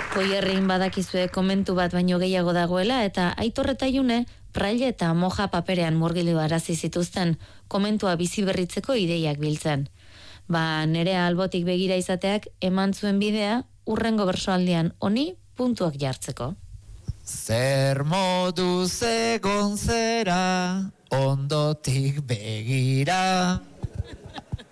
Goierrin badakizue komentu bat baino gehiago dagoela eta Aitor eta June praile eta moja paperean murgildu arazi zituzten komentua bizi berritzeko ideiak biltzen. Nerea albotik begira izateak eman zuen bidea urrengo bersoaldian honi puntuak jartzeko. Zer moduz egon zera ondotik begira.